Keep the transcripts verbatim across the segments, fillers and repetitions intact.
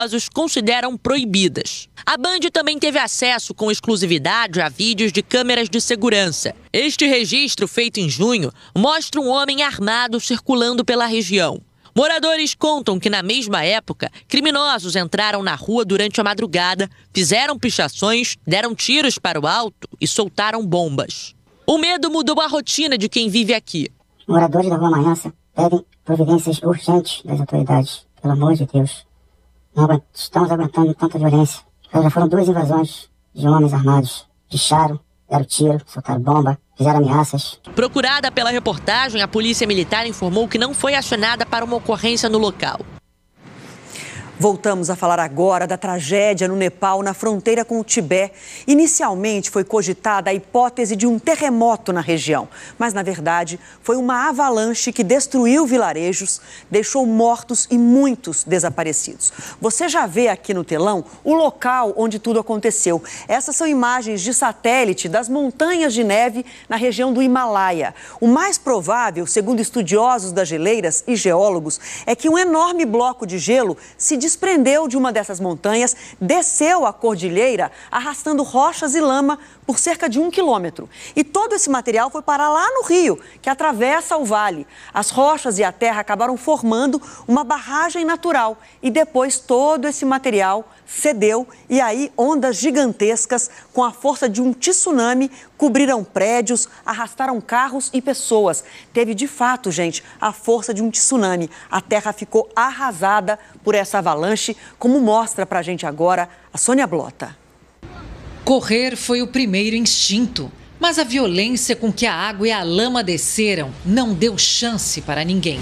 consideram proibidas. A Band também teve acesso com exclusividade a vídeos de câmeras de segurança. Este registro, feito em junho, mostra um homem armado circulando pela região. Moradores contam que, na mesma época, criminosos entraram na rua durante a madrugada, fizeram pichações, deram tiros para o alto e soltaram bombas. O medo mudou a rotina de quem vive aqui. Moradores da Rua Marança pedem providências urgentes das autoridades, pelo amor de Deus. Não estamos aguentando tanta violência. Já foram duas invasões de homens armados. Picharam, deram tiro, soltaram bomba, fizeram ameaças. Procurada pela reportagem, a Polícia Militar informou que não foi acionada para uma ocorrência no local. Voltamos a falar agora da tragédia no Nepal, na fronteira com o Tibete. Inicialmente foi cogitada a hipótese de um terremoto na região, mas na verdade foi uma avalanche que destruiu vilarejos, deixou mortos e muitos desaparecidos. Você já vê aqui no telão o local onde tudo aconteceu. Essas são imagens de satélite das montanhas de neve na região do Himalaia. O mais provável, segundo estudiosos das geleiras e geólogos, é que um enorme bloco de gelo se desprendeu de uma dessas montanhas, desceu a cordilheira, arrastando rochas e lama por cerca de um quilômetro. E todo esse material foi parar lá no rio, que atravessa o vale. As rochas e a terra acabaram formando uma barragem natural. E depois todo esse material cedeu e aí ondas gigantescas, com a força de um tsunami, cobriram prédios, arrastaram carros e pessoas. Teve de fato, gente, a força de um tsunami. A terra ficou arrasada por essa avalanche, como mostra pra gente agora a Sônia Blota. Correr foi o primeiro instinto, mas a violência com que a água e a lama desceram não deu chance para ninguém.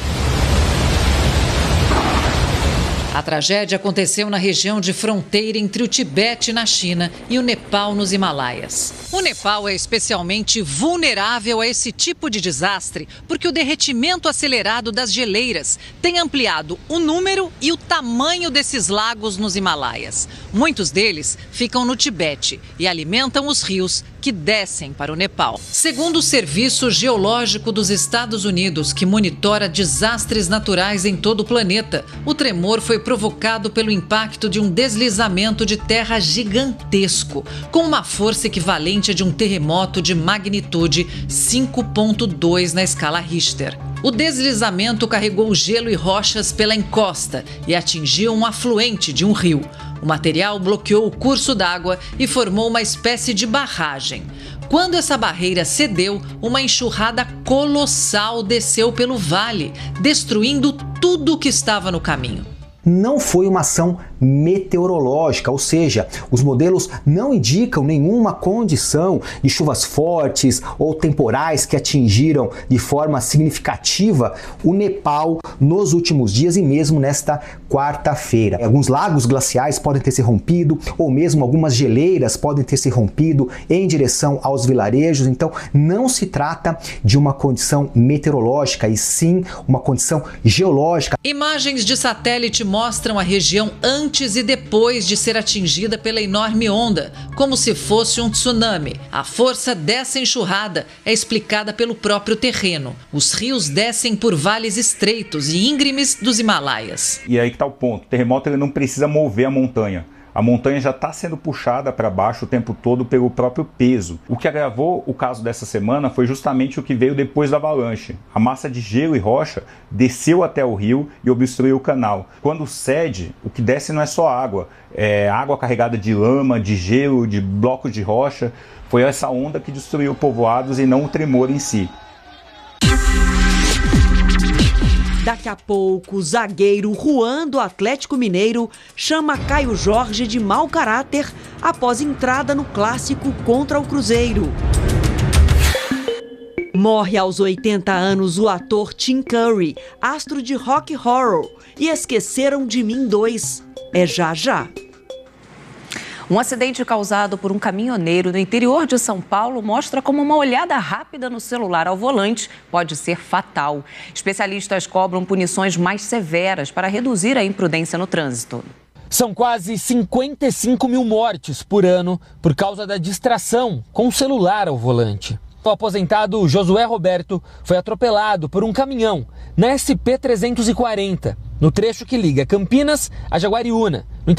A tragédia aconteceu na região de fronteira entre o Tibete, na China, e o Nepal, nos Himalaias. O Nepal é especialmente vulnerável a esse tipo de desastre porque o derretimento acelerado das geleiras tem ampliado o número e o tamanho desses lagos nos Himalaias. Muitos deles ficam no Tibete e alimentam os rios que descem para o Nepal. Segundo o Serviço Geológico dos Estados Unidos, que monitora desastres naturais em todo o planeta, o tremor foi provocado pelo impacto de um deslizamento de terra gigantesco, com uma força equivalente a de um terremoto de magnitude cinco ponto dois na escala Richter. O deslizamento carregou gelo e rochas pela encosta e atingiu um afluente de um rio. O material bloqueou o curso d'água e formou uma espécie de barragem. Quando essa barreira cedeu, uma enxurrada colossal desceu pelo vale, destruindo tudo o que estava no caminho. Não foi uma ação meteorológica, ou seja, os modelos não indicam nenhuma condição de chuvas fortes ou temporais que atingiram de forma significativa o Nepal nos últimos dias e mesmo nesta quarta-feira. Alguns lagos glaciais podem ter se rompido ou mesmo algumas geleiras podem ter se rompido em direção aos vilarejos, então não se trata de uma condição meteorológica e sim uma condição geológica. Imagens de satélite mostram a região antes Antes e depois de ser atingida pela enorme onda, como se fosse um tsunami. A força dessa enxurrada é explicada pelo próprio terreno. Os rios descem por vales estreitos e íngremes dos Himalaias. E aí que está o ponto, o terremoto ele não precisa mover a montanha. A montanha já está sendo puxada para baixo o tempo todo pelo próprio peso. O que agravou o caso dessa semana foi justamente o que veio depois da avalanche. A massa de gelo e rocha desceu até o rio e obstruiu o canal. Quando cede, o que desce não é só água, é água carregada de lama, de gelo, de blocos de rocha. Foi essa onda que destruiu povoados e não o tremor em si. Daqui a pouco, o zagueiro Juan do Atlético Mineiro chama Caio Jorge de mau caráter após entrada no clássico contra o Cruzeiro. Morre aos oitenta anos o ator Tim Curry, astro de Rock Horror, e Esqueceram de Mim dois. É já já. Um acidente causado por um caminhoneiro no interior de São Paulo mostra como uma olhada rápida no celular ao volante pode ser fatal. Especialistas cobram punições mais severas para reduzir a imprudência no trânsito. São quase cinquenta e cinco mil mortes por ano por causa da distração com o celular ao volante. O aposentado Josué Roberto foi atropelado por um caminhão na S P trezentos e quarenta, no trecho que liga Campinas a Jaguariúna, no